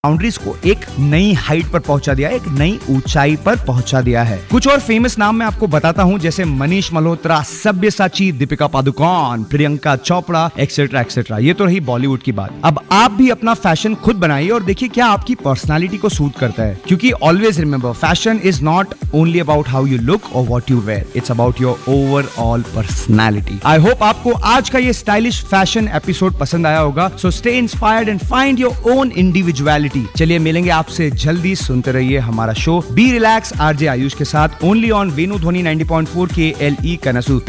Boundaries को एक नई हाइट पर पहुंचा दिया है, एक नई ऊंचाई पर पहुंचा दिया है। कुछ और फेमस नाम मैं आपको बताता हूं, जैसे मनीष मल्होत्रा, सब्यसाची, दीपिका पादुकोण, प्रियंका चोपड़ा, एक्सेट्रा एक्सेट्रा। ये तो रही बॉलीवुड की बात। अब आप भी अपना फैशन खुद बनाइए और देखिए क्या आपकी पर्सनालिटी को सूट करता है, क्योंकि always remember, fashion is not only about how you look और what you where, it's about your overall personality. I hope आपको आज का ये स्टाइलिश फैशन एपिसोड पसंद आया होगा। So stay inspired and find your own individuality. चलिए मिलेंगे आपसे जल्दी। सुनते रहिए हमारा show be relax RJ Ayush के साथ, ओनली ऑन वेनु ध्वनि 90.4 KLE कनसू।